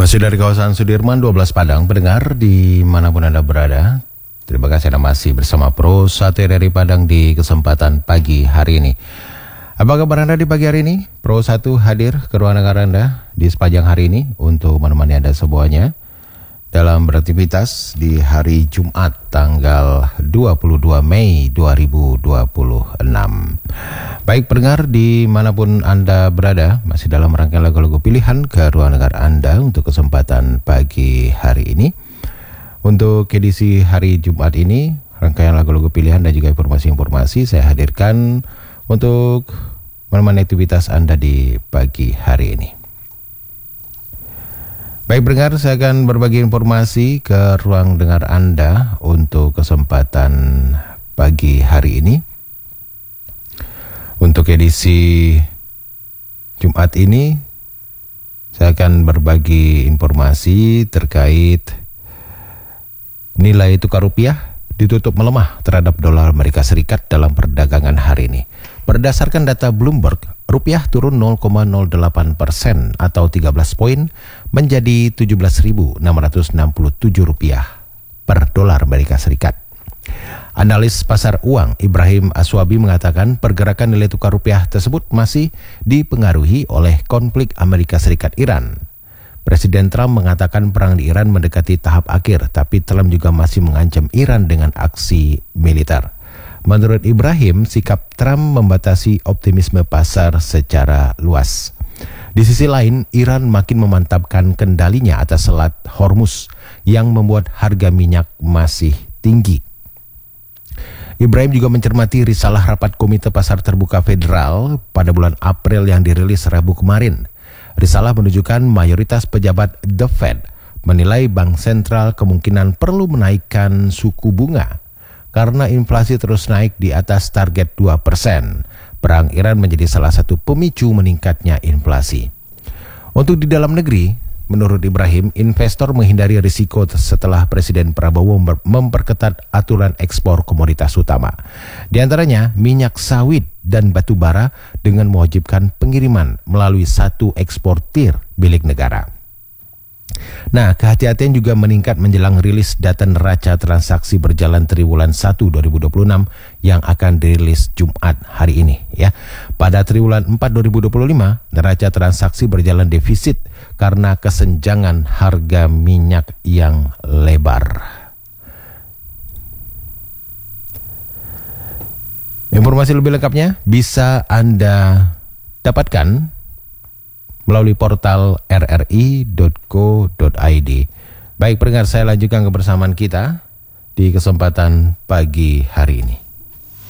Masih dari kawasan Sudirman 12 Padang, pendengar dimanapun Anda berada. Terima kasih Anda masih bersama Pro 1 dari Padang di kesempatan pagi hari ini. Apa kabar Anda di pagi hari ini? Pro 1 hadir ke ruang dengar Anda di sepanjang hari ini untuk menemani Anda semuanya dalam beraktivitas di hari Jumat tanggal 22 Mei 2026. Baik pendengar dimanapun Anda berada, masih dalam rangkaian lagu-lagu pilihan ke ruang dengar Anda untuk kesempatan pagi hari ini. Untuk edisi hari Jumat ini, rangkaian lagu-lagu pilihan dan juga informasi-informasi saya hadirkan untuk menemani aktivitas Anda di pagi hari ini. Baik pendengar, saya akan berbagi informasi ke ruang dengar Anda untuk kesempatan pagi hari ini. Untuk edisi Jumat ini, saya akan berbagi informasi terkait nilai tukar rupiah ditutup melemah terhadap dolar Amerika Serikat dalam perdagangan hari ini. Berdasarkan data Bloomberg, rupiah turun 0,08% atau 13 poin menjadi Rp17.667 per dolar Amerika Serikat. Analis pasar uang Ibrahim Aswabi mengatakan pergerakan nilai tukar rupiah tersebut masih dipengaruhi oleh konflik Amerika Serikat-Iran. Presiden Trump mengatakan perang di Iran mendekati tahap akhir, tapi Trump juga masih mengancam Iran dengan aksi militer. Menurut Ibrahim, sikap Trump membatasi optimisme pasar secara luas. Di sisi lain, Iran makin memantapkan kendalinya atas Selat Hormuz yang membuat harga minyak masih tinggi. Ibrahim juga mencermati risalah rapat Komite Pasar Terbuka Federal pada bulan April yang dirilis Rabu kemarin. Risalah menunjukkan mayoritas pejabat The Fed menilai Bank Sentral kemungkinan perlu menaikkan suku bunga karena inflasi terus naik di atas target 2%. Perang Iran menjadi salah satu pemicu meningkatnya inflasi. Untuk di dalam negeri, menurut Ibrahim, investor menghindari risiko setelah Presiden Prabowo memperketat aturan ekspor komoditas utama. Di antaranya minyak sawit dan batu bara dengan mewajibkan pengiriman melalui satu eksportir milik negara. Nah, kehati-hatian juga meningkat menjelang rilis data neraca transaksi berjalan triwulan 1 2026 yang akan dirilis Jumat hari ini ya. Pada triwulan 4 2025, neraca transaksi berjalan defisit karena kesenjangan harga minyak yang lebar. Informasi lebih lengkapnya bisa Anda dapatkan melalui portal rri.co.id. Baik pendengar, saya lanjutkan kebersamaan kita di kesempatan pagi hari ini.